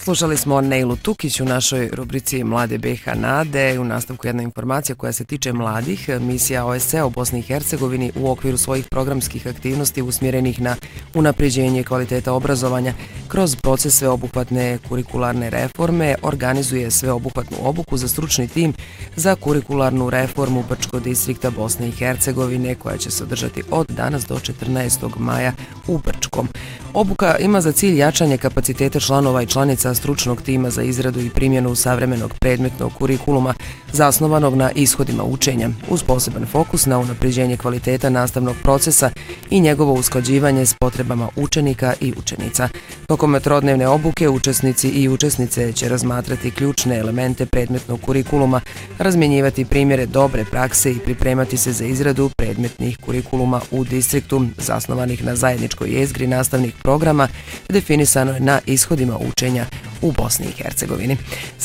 Slušali smo Neilu Tukić u našoj rubrici Mlade BiH Nade. U nastavku jedna informacija koja se tiče mladih. Misija OSCE u Bosni i Hercegovini u okviru svojih programskih aktivnosti usmjerenih na unapređenje kvaliteta obrazovanja kroz proces sveobuhvatne kurikularne reforme organizuje sveobuhvatnu obuku za stručni tim za kurikularnu reformu Brčkog distrikta Bosne i Hercegovine koja će se održati od danas do 14. maja u Brčkom. Obuka ima za cilj jačanje kapaciteta članova i članica stručnog tima za izradu i primjenu savremenog predmetnog kurikuluma zasnovanog na ishodima učenja, uz poseban fokus na unapređenje kvaliteta nastavnog procesa i njegovo usklađivanje s potrebama učenika i učenica. Tokom trodnevne obuke učesnici i učesnice će razmatrati ključne elemente predmetnog kurikuluma, razmjenjivati primjere dobre prakse i pripremati se za izradu predmetnih kurikuluma u distriktu zasnovanih na zajedničkoj jezgri nastavnih programa definisano je na ishodima učenja u Bosni i Hercegovini.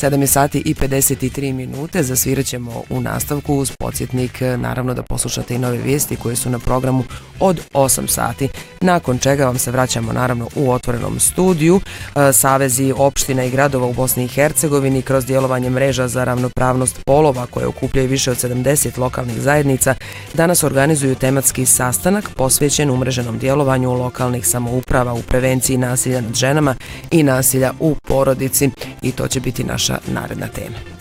7:53 zasvirat ćemo u nastavku uz podsjetnik, naravno da poslušate i nove vijesti koje su na programu od 8 sati, nakon čega vam se vraćamo naravno u otvorenom studiju. Savezi opština i gradova u Bosni i Hercegovini kroz djelovanje mreža za ravnopravnost polova koje okupljaju više od 70 lokalnih zajednica danas organizuju tematski sastanak posvećen umreženom djelovanju lokalnih samouprava u prevenciji nasilja nad ženama i nasilja u porodici i to će biti naša naredna tema.